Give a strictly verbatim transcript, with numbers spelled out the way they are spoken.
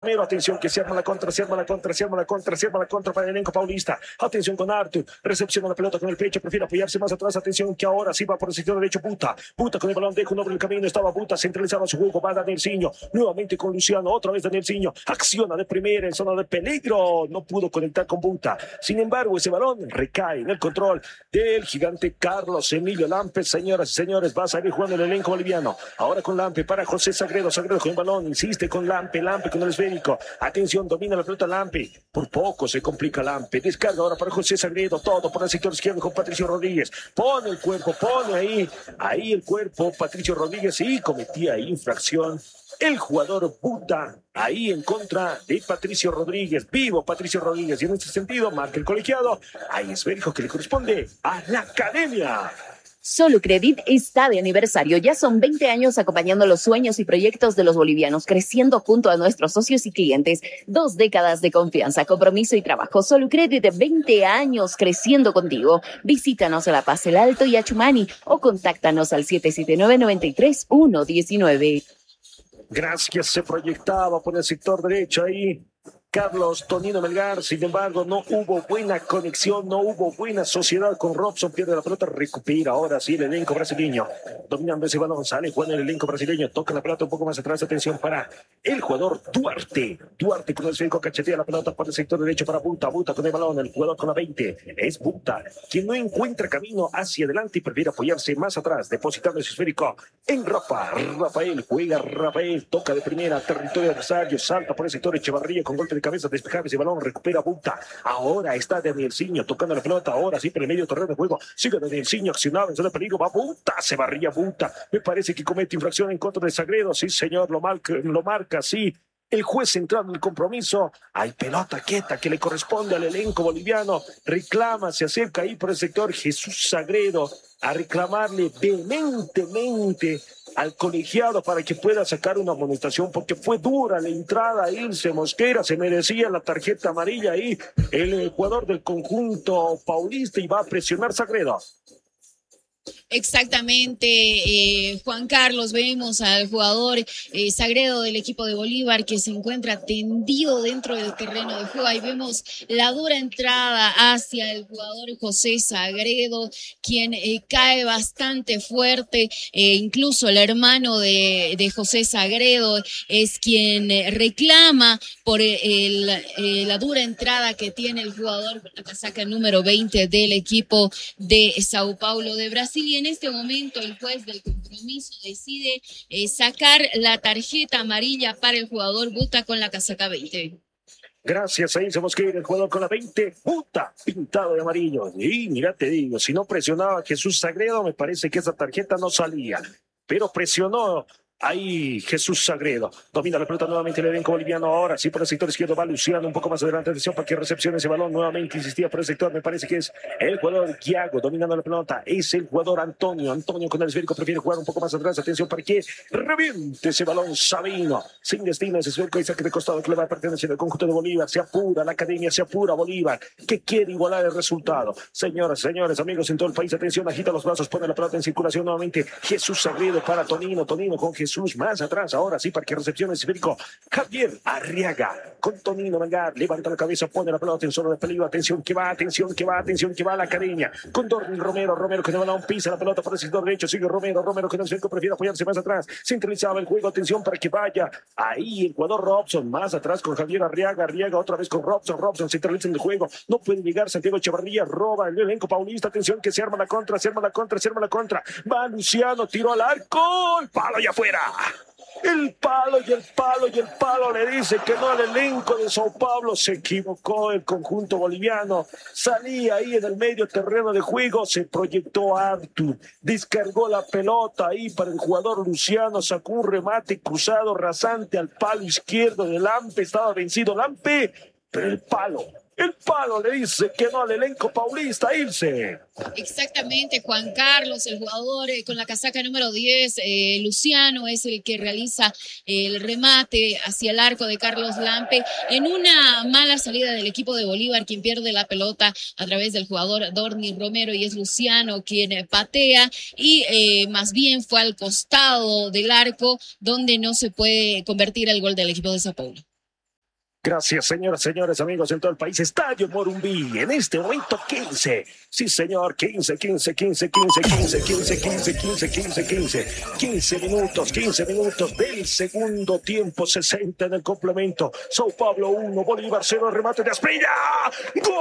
Romero, atención que se arma la contra, se arma la contra, se arma la contra, se arma la contra para el elenco paulista. Atención con Artur, recepciona la pelota con el pecho, prefiere apoyarse más atrás. Atención que ahora sí va por el sector derecho Buta. Buta con el balón, deja un hombre en el camino, estaba Buta, centralizaba su juego, va Danielsinho, nuevamente con Luciano, otra vez Danielsinho, acciona de primera en zona de peligro, no pudo conectar con Buta. Sin embargo, ese balón recae en el control del gigante Carlos Emilio Lampe. Señoras y señores, va a salir jugando el elenco boliviano. Ahora con Lampe para José Sagredo, Sagredo con el balón, insiste con Lampe, Lampe con el esférico. Atención, domina la pelota Lampe, por poco se complica Lampe, descarga ahora para José Sagredo, todo por el sector izquierdo con Patricio Rodríguez, pone el cuerpo, pone ahí, ahí el cuerpo Patricio Rodríguez y cometía infracción el jugador Buta, ahí en contra de Patricio Rodríguez. Vivo Patricio Rodríguez, y en este sentido marca el colegiado. Ahí esférico que le corresponde a la academia. Solucredit está de aniversario. Ya son veinte años acompañando los sueños y proyectos de los bolivianos, creciendo junto a nuestros socios y clientes. Dos décadas de confianza, compromiso y trabajo. Solucredit, veinte años creciendo contigo. Visítanos a La Paz, El Alto y Achumani o contáctanos al siete siete nueve, nueve tres, uno uno nueve. Gracias, se proyectaba por el sector derecho ahí Carlos Tonino Melgar, sin embargo no hubo buena conexión, no hubo buena sociedad con Robson, pierde la pelota, recupera ahora sí el elenco brasileño, dominando ese balón, sale jugando el elenco brasileño, toca la pelota un poco más atrás, atención para el jugador Duarte, Duarte con el esférico cachetea la pelota por el sector derecho para Buta, Buta con el balón, el jugador con la veinte, es Buta, quien no encuentra camino hacia adelante y prefiere apoyarse más atrás, depositando ese esférico en Rafa, Rafael, juega Rafael, toca de primera, territorio adversario, salta por el sector Echevarría con golpe de cabeza, despejaba ese balón, recupera Buta, ahora está Danielsinho tocando la pelota, ahora sí por el medio terreno de juego, sigue Danielsinho accionado en zona de peligro, va Buta, se barría Buta, me parece que comete infracción en contra de Sagredo, sí señor, lo, mal, lo marca, sí, el juez centrado en el compromiso, hay pelota quieta que le corresponde al elenco boliviano, reclama, se acerca ahí por el sector Jesús Sagredo a reclamarle vehementemente al colegiado para que pueda sacar una amonestación, porque fue dura la entrada a Ilse Mosquera, se merecía la tarjeta amarilla ahí el jugador del conjunto paulista y va a presionar Sagredo. Exactamente, eh, Juan Carlos, vemos al jugador eh, Sagredo del equipo de Bolívar que se encuentra tendido dentro del terreno de juego. Ahí vemos la dura entrada hacia el jugador José Sagredo, quien eh, cae bastante fuerte, eh, incluso el hermano de, de José Sagredo es quien eh, reclama por el, el, la dura entrada que tiene el jugador con la casaca número veinte del equipo de Sao Paulo de Brasil. Y en este momento el juez del compromiso decide eh, sacar la tarjeta amarilla para el jugador Buta con la casaca veinte. Gracias, ahí se Mosquera, el jugador con la veinte, Buta, pintado de amarillo. Y mira, te digo, si no presionaba a Jesús Sagredo, me parece que esa tarjeta no salía. Pero presionó ahí Jesús Sagredo, domina la pelota nuevamente el elenco boliviano, ahora sí por el sector izquierdo va Luciano un poco más adelante, atención para que recepcione ese balón, nuevamente insistía por el sector, me parece que es el jugador Thiago dominando la pelota, es el jugador Antonio, Antonio con el esférico prefiere jugar un poco más atrás, atención para que reviente ese balón Sabino, sin destino ese esférico y saque de costado que le va a pertenecer al conjunto de Bolívar, se apura la academia, se apura Bolívar, que quiere igualar el resultado, señoras, señores, amigos en todo el país, atención, agita los brazos, pone la pelota en circulación nuevamente, Jesús Sagredo para Tonino, Tonino con Jesús Jesús más atrás, ahora sí para que recepcione el esférico Javier Arriaga con Tonino Melgar, levanta la cabeza, pone la pelota en zona de peligro, atención que va, atención que va, atención que va a la academia, con Dorni Romero, Romero que no balón, pisa la pelota por el sector derecho, sigue Romero, Romero que no el esférico prefiere apoyarse más atrás, centralizaba el juego, atención para que vaya, ahí el jugador Robson, más atrás con Javier Arriaga, Arriaga otra vez con Robson, Robson centraliza en el juego, no puede llegar Santiago Echevarría, roba el elenco paulista, atención que se arma la contra, se arma la contra, se arma la contra, va Luciano, tiró al arco, el palo allá afuera. El palo y el palo y el palo le dice que no al elenco de Sao Paulo. Se equivocó el conjunto boliviano. Salía ahí en el medio terreno de juego. Se proyectó Artur. Descargó la pelota ahí para el jugador Luciano. Sacó un remate cruzado rasante al palo izquierdo de Lampe. Estaba vencido Lampe, pero el palo. El palo le dice que no al elenco paulista, Ilse. Exactamente, Juan Carlos, el jugador eh, con la casaca número diez, eh, Luciano, es el que realiza el remate hacia el arco de Carlos Lampe en una mala salida del equipo de Bolívar, quien pierde la pelota a través del jugador Dorni Romero y es Luciano quien eh, patea y eh, más bien fue al costado del arco donde no se puede convertir el gol del equipo de Sao Paulo. Gracias, señoras, señores, amigos en todo el país. Estadio Morumbí, en este momento quince. Sí, señor, quince, quince, quince, quince, quince, quince, quince, quince, quince, quince. quince minutos, quince minutos del segundo tiempo, sesenta en el complemento. Sao Paulo uno, Bolívar cero, remate de Asprilla. ¡Gol!